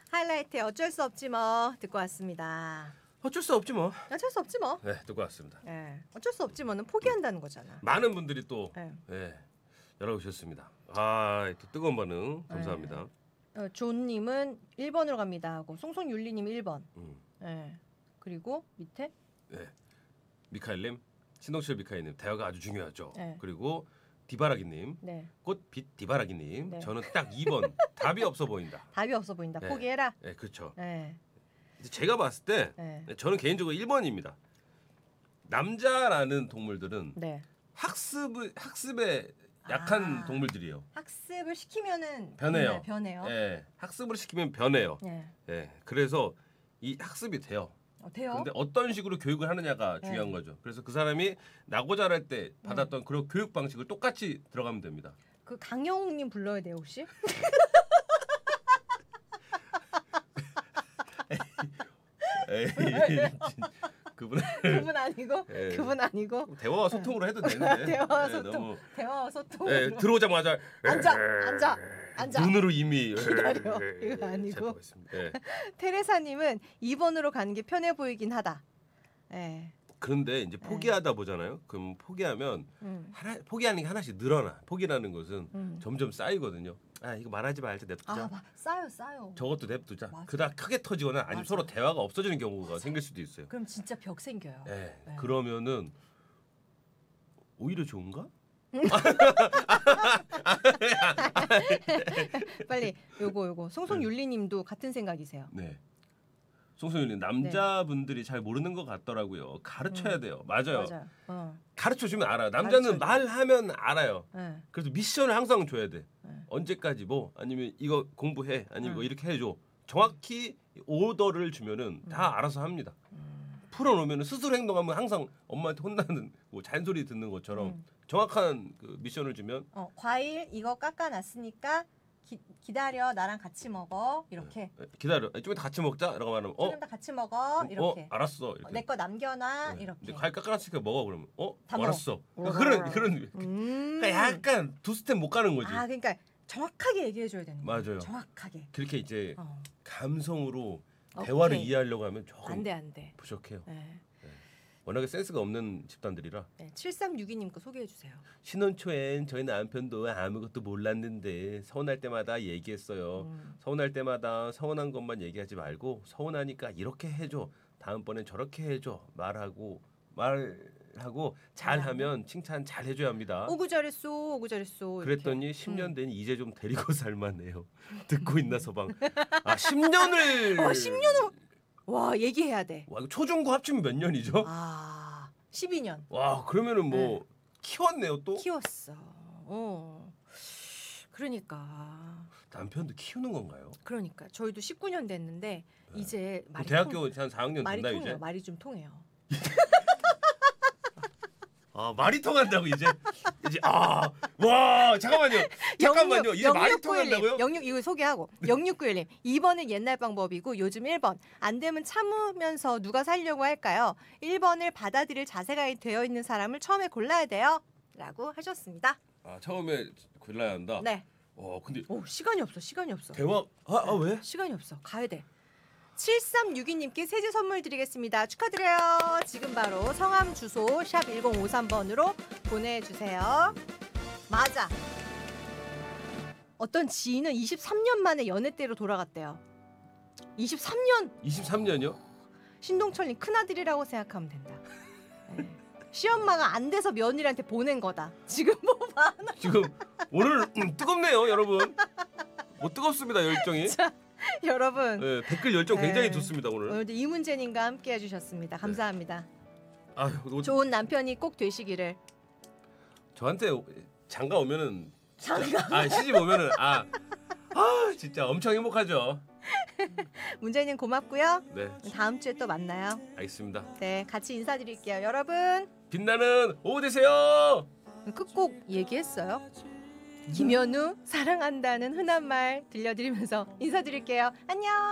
하이라이트에 어쩔 수 없지 뭐 듣고 왔습니다. 어쩔 수 없지 뭐. 어쩔 수 없지 뭐. 네, 듣고 왔습니다. 예, 어쩔 수 없지 뭐는 포기한다는 거잖아. 많은 분들이 또 네. 연락 오셨습니다. 아, 또 뜨거운 반응 감사합니다. 존님은 1번으로 갑니다 하고 송송율리님 1번. 예. 그리고 밑에 네, 미카엘님, 신동철 미카엘님 대화가 아주 중요하죠. 네. 그리고 디바라기님, 네. 꽃빛 디바라기님, 네. 저는 딱 2번 답이 없어 보인다. 답이 없어 보인다. 네. 포기해라. 네, 그렇죠. 네. 제가 봤을 때 네. 저는 개인적으로 1번입니다. 남자라는 동물들은 네. 학습에 약한 동물들이에요. 학습을 시키면은 변해요. 네, 변해요. 예, 학습을 시키면 변해요. 네. 예, 그래서 이 학습이 돼요. 돼요? 근데 어떤 식으로 교육을 하느냐가 중요한 네. 거죠. 그래서 그 사람이 나고 자랄 때 받았던 그런 교육 방식을 똑같이 들어가면 됩니다. 그 강영욱님 불러야 돼요 혹시? 에이, 그분 아니고 예. 그분 아니고 대화와 소통으로 해도 되는데 대화와 예, 소통 너무 대화와 소통 들어오자마자 앉아 눈으로 이미 기다려. 이거 아니고. 예. 테레사님은 2번으로 가는 게 편해 보이긴 하다. 예. 그런데 이제 포기하다 보잖아요. 그럼 포기하면 포기하는 게 하나씩 늘어나. 포기라는 것은 점점 쌓이거든요. 아, 이거 말하지 말자 냅두자. 쌓여. 저것도 냅두자. 맞아. 그러다 크게 터지거나 아니면 맞아. 서로 대화가 없어지는 경우가 생길 수도 있어요. 그럼 진짜 벽 생겨요. 네. 네. 그러면은 오히려 좋은가? 빨리 요거 송송율리님도 같은 생각이세요. 네. 송소윤님 남자분들이 잘 모르는 것 같더라고요. 가르쳐야 돼요. 맞아요. 가르쳐 주면 알아요. 남자는 말하면 알아요. 네. 그래서 미션을 항상 줘야 돼. 네. 언제까지 뭐 아니면 이거 공부해 아니면 이거 이렇게 해줘. 정확히 오더를 주면은 다 알아서 합니다. 풀어놓으면 스스로 행동하면 항상 엄마한테 혼나는 뭐 잔소리 듣는 것처럼 정확한 그 미션을 주면 과일 이거 깎아놨으니까 기다려 나랑 같이 먹어 이렇게 기다려 좀 이따 같이 먹자라고 말하면 좀 이따 같이 먹어 이렇게 알았어 이렇게. 내 거 남겨놔 네. 이렇게 근데 과일 깎아놨으니까 먹어 그러면 다 알았어. 먹어. 그런 그러니까 약간 두 스텝 못 가는 거지. 그러니까 정확하게 얘기해줘야 되는 거예요. 맞아요. 정확하게 그렇게 이제 어. 감성으로 오케이. 대화를 이해하려고 하면 조금 안돼 부족해요. 네. 워낙에 센스가 없는 집단들이라. 네. 7362님 거 소개해주세요. 신혼 초엔 저희 남편도 아무것도 몰랐는데 서운할 때마다 얘기했어요. 서운할 때마다 서운한 것만 얘기하지 말고 서운하니까 이렇게 해줘. 다음번엔 저렇게 해줘. 말하고 잘하면 칭찬 잘 해줘야 합니다. 오구 잘했어 이렇게. 그랬더니 10년 된 이제 좀 데리고 살만해요. 듣고 있나 서방. 10년을 10년을 와 얘기해야 돼. 와, 이거 초중고 합치면 몇 년이죠? 12년. 와, 그러면은 뭐 키웠네요 또. 키웠어. 그러니까 남편도 키우는 건가요? 그러니까 저희도 19년 됐는데 이제 말이 대학교 한 4학년 말이 됐나 통해요. 이제? 말이 좀 통해요. 말이 통한다고 이제 와 잠깐만요 이제 말이 통한다고요? 06 이거 소개하고 0691님 2번은 옛날 방법이고 요즘 1번 안 되면 참으면서 누가 살려고 할까요? 1번을 받아들일 자세가 되어 있는 사람을 처음에 골라야 돼요 라고 하셨습니다. 처음에 골라야 한다? 네. 근데 시간이 없어 대화 왜? 시간이 없어 가야 돼. 7362님께 세제 선물 드리겠습니다. 축하드려요. 지금 바로 성함 주소 샵 1053번으로 보내주세요. 맞아. 어떤 지인은 23년 만에 연애 때로 돌아갔대요. 23년? 23년이요? 신동철님 큰아들이라고 생각하면 된다. 네. 시엄마가 안 돼서 며느리한테 보낸 거다. 지금 뭐 봐. 지금 오늘 뜨겁네요 여러분. 뭐 뜨겁습니다 열정이. 자, 여러분 네, 댓글 열정 굉장히 좋습니다 오늘. 오늘도 이문재님과 함께 해주셨습니다. 감사합니다. 좋은 남편이 꼭 되시기를. 저한테 장가 오면은 시집 오면은 진짜 엄청 행복하죠. 문재님 고맙고요. 네, 다음 주에 또 만나요. 알겠습니다. 네, 같이 인사드릴게요. 여러분 빛나는 오후 되세요. 끝곡 얘기했어요. 김현우 사랑한다는 흔한 말 들려드리면서 인사드릴게요. 안녕.